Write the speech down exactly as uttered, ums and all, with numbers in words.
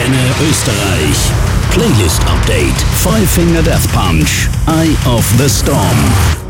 Antenne Österreich. Playlist Update. Five Finger Death Punch. Eye of the Storm.